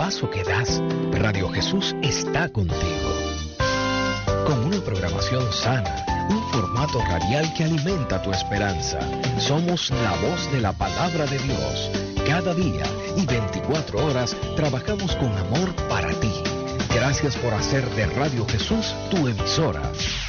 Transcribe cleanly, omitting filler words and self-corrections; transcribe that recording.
paso que das, Radio Jesús está contigo. Con una programación sana, un formato radial que alimenta tu esperanza. Somos la voz de la palabra de Dios. Cada día y 24 horas trabajamos con amor para ti. Gracias por hacer de Radio Jesús tu emisora.